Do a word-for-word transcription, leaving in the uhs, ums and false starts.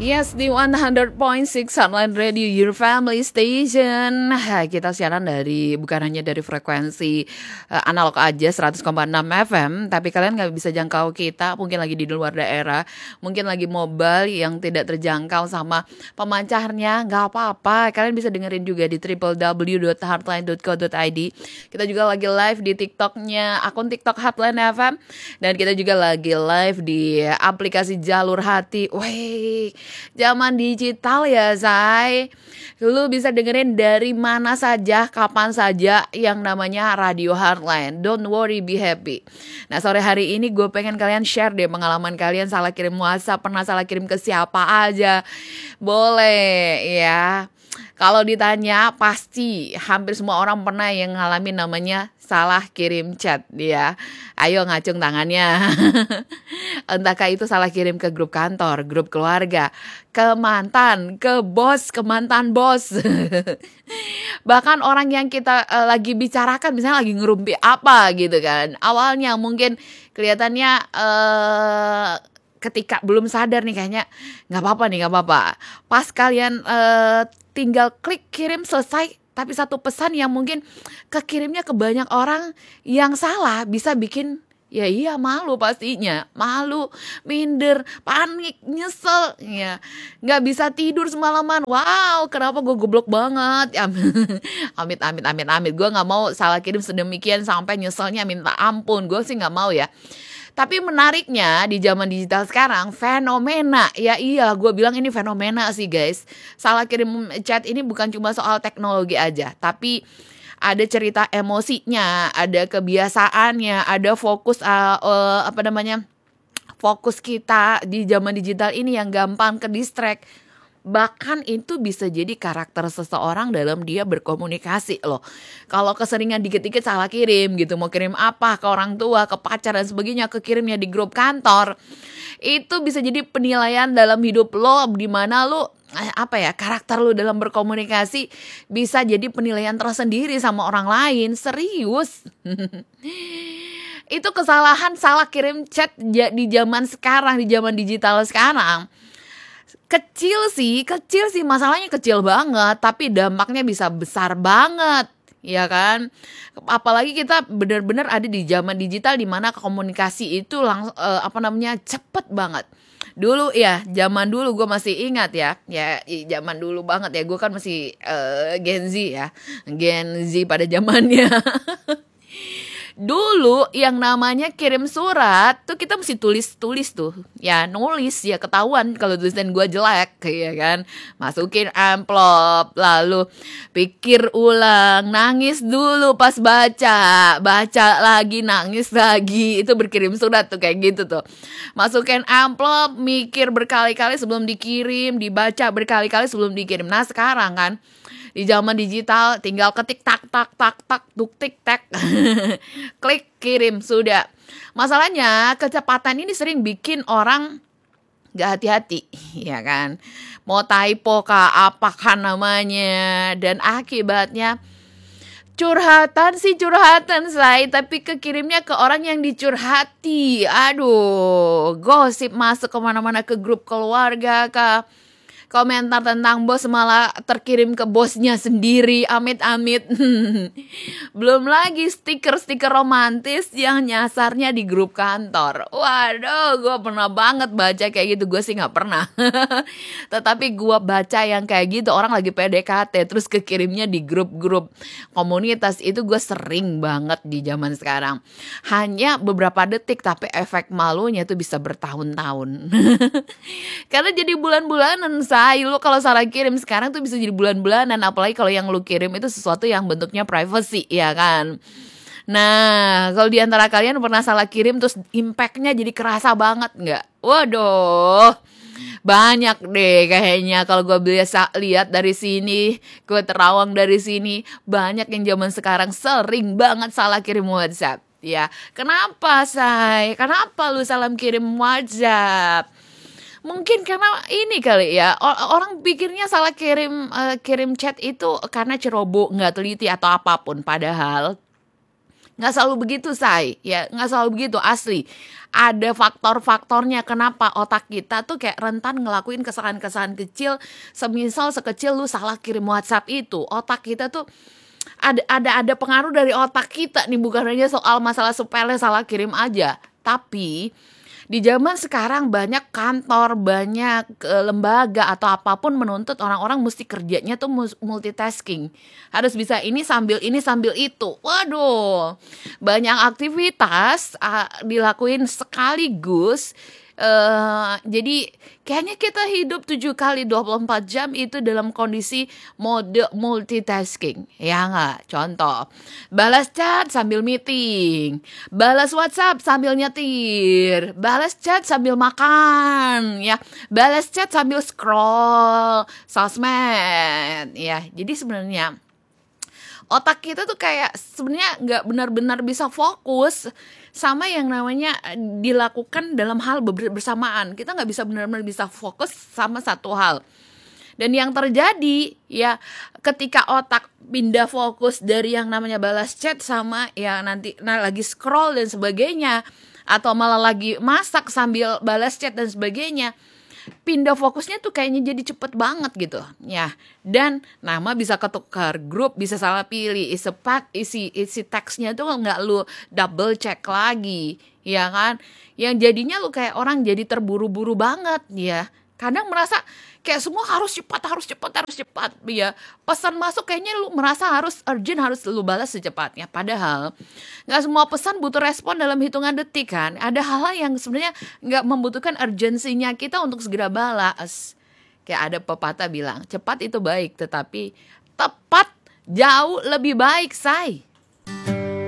Yes, di seratus point enam Heartline Radio, your family station. Ha, kita siaran dari, bukan hanya dari frekuensi uh, analog aja seratus koma enam F M, tapi kalian gak bisa jangkau kita, mungkin lagi di luar daerah, mungkin lagi mobile yang tidak terjangkau sama pemancarnya, gak apa-apa. Kalian bisa dengerin juga di w w w dot heartline dot co dot i d. Kita juga lagi live di TikToknya, akun TikTok Heartline F M. Dan kita juga lagi live di aplikasi Jalur Hati. Wih, zaman digital ya, say. Lu bisa dengerin dari mana saja, kapan saja, yang namanya Radio Heartline. Don't worry, be happy. Nah, sore hari ini gue pengen kalian share deh pengalaman kalian salah kirim WhatsApp, pernah salah kirim ke siapa aja. Boleh ya. Kalau ditanya, pasti hampir semua orang pernah yang ngalamin namanya salah kirim chat ya. Ayo ngacung tangannya. Entahkah itu salah kirim ke grup kantor, grup keluarga, ke mantan, ke bos, ke mantan bos. Bahkan orang yang kita uh, lagi bicarakan, misalnya lagi ngerumpi apa gitu kan. Awalnya mungkin kelihatannya uh, ketika belum sadar nih, kayaknya nggak apa-apa nih, nggak apa-apa. Pas kalian uh, tinggal klik kirim, selesai. Tapi satu pesan yang mungkin kekirimnya ke banyak orang yang salah bisa bikin, ya iya, malu pastinya. Malu, minder, panik, nyesel, ya nggak bisa tidur semalaman. Wow, kenapa gue goblok banget? Amit, amit, amit, amit. Gue nggak mau salah kirim sedemikian sampai nyeselnya minta ampun. Gue sih nggak mau ya. Tapi menariknya di zaman digital sekarang, fenomena, ya iya gue bilang ini fenomena sih guys. Salah kirim chat ini bukan cuma soal teknologi aja, tapi ada cerita emosinya, ada kebiasaannya, ada fokus uh, uh, apa namanya fokus kita di zaman digital ini yang gampang ke distract. Bahkan itu bisa jadi karakter seseorang dalam dia berkomunikasi loh. Kalau keseringan dikit-dikit salah kirim gitu, mau kirim apa ke orang tua, ke pacar dan sebagainya, kekirimnya di grup kantor, itu bisa jadi penilaian dalam hidup lo, dimana lo apa ya, karakter lo dalam berkomunikasi bisa jadi penilaian tersendiri sama orang lain. Serius. Itu kesalahan salah kirim chat di zaman sekarang, di zaman digital sekarang. Kecil sih, kecil sih, masalahnya kecil banget, tapi dampaknya bisa besar banget, ya kan? Apalagi kita benar-benar ada di zaman digital di mana komunikasi itu langsung uh, apa namanya cepet banget. Dulu ya, zaman dulu gue masih ingat ya, ya zaman dulu banget ya, gue kan masih uh, Gen Z ya, Gen Z pada zamannya. Dulu yang namanya kirim surat tuh kita mesti tulis-tulis tuh. Ya nulis, ya ketahuan kalau tulisan gue jelek, ya kan. Masukin amplop, lalu pikir ulang, nangis dulu pas baca, baca lagi, nangis lagi. Itu berkirim surat tuh kayak gitu tuh. Masukin amplop, mikir berkali-kali sebelum dikirim, dibaca berkali-kali sebelum dikirim. Nah sekarang kan di zaman digital tinggal ketik tak tak tak tak tuk tik tak klik kirim sudah. Masalahnya kecepatan ini sering bikin orang gak hati-hati, ya kan? Mau typo kah, apakah namanya, dan akibatnya curhatan sih curhatan say, tapi kekirimnya ke orang yang dicurhati. Aduh, gosip masuk kemana-mana, ke grup keluarga kah, komentar tentang bos malah terkirim ke bosnya sendiri, amit-amit. Belum lagi stiker-stiker romantis yang nyasarnya di grup kantor. Waduh, gue pernah banget baca kayak gitu. Gue sih gak pernah. Tetapi gue baca yang kayak gitu, orang lagi P D K T terus kekirimnya di grup-grup komunitas. Itu gue sering banget di zaman sekarang. Hanya beberapa detik, tapi efek malunya tuh bisa bertahun-tahun. Karena jadi bulan-bulanan say. Lu kalau salah kirim sekarang tuh bisa jadi bulan-bulanan. Apalagi kalau yang lu kirim itu sesuatu yang bentuknya privacy, ya kan. Nah, kalau di antara kalian pernah salah kirim terus impactnya jadi kerasa banget gak? Waduh, banyak deh kayaknya. Kalau gue biasa lihat dari sini, gue terawang dari sini, banyak yang zaman sekarang sering banget salah kirim WhatsApp. Ya, kenapa say? Kenapa lu salah kirim WhatsApp? Mungkin karena ini kali ya, orang pikirnya salah kirim uh, kirim chat itu karena ceroboh, nggak teliti atau apapun. Padahal Nggak selalu begitu, say. Ya, nggak selalu begitu, asli. Ada faktor-faktornya kenapa otak kita tuh kayak rentan ngelakuin kesalahan-kesalahan kecil. Semisal sekecil lu salah kirim WhatsApp itu, otak kita tuh ada ada ada pengaruh dari otak kita nih, bukan hanya soal masalah sepele salah kirim aja. Tapi di zaman sekarang banyak kantor, banyak eh, lembaga atau apapun menuntut orang-orang mesti kerjanya tuh mus- multitasking. Harus bisa ini sambil ini sambil itu. Waduh, banyak aktivitas ah, dilakuin sekaligus. Eh, jadi kayaknya kita hidup tujuh kali dua puluh empat jam itu dalam kondisi mode multitasking. Ya nggak? Contoh, balas chat sambil meeting, balas WhatsApp sambil nyetir, balas chat sambil makan, ya, balas chat sambil scroll sosmed, ya. Jadi sebenarnya otak kita tuh kayak sebenarnya nggak benar-benar bisa fokus sama yang namanya dilakukan dalam hal ber- bersamaan. Kita nggak bisa benar-benar bisa fokus sama satu hal. Dan yang terjadi ya ketika otak pindah fokus dari yang namanya balas chat sama yang nanti nah, lagi scroll dan sebagainya, atau malah lagi masak sambil balas chat dan sebagainya, pindah fokusnya tuh kayaknya jadi cepet banget gitu ya. Dan nama bisa ketukar, grup bisa salah pilih, isi pat isi isi teksnya tuh nggak lu double check lagi, ya kan? Yang jadinya lu kayak orang jadi terburu-buru banget ya. Kadang merasa kayak semua harus cepat, harus cepat, harus cepat ya. Pesan masuk kayaknya lu merasa harus urgent, harus lu balas secepatnya. Padahal nggak semua pesan butuh respon dalam hitungan detik kan. Ada hal-hal yang sebenarnya nggak membutuhkan urgensinya kita untuk segera balas. Kayak ada pepatah bilang, cepat itu baik, tetapi tepat jauh lebih baik, say.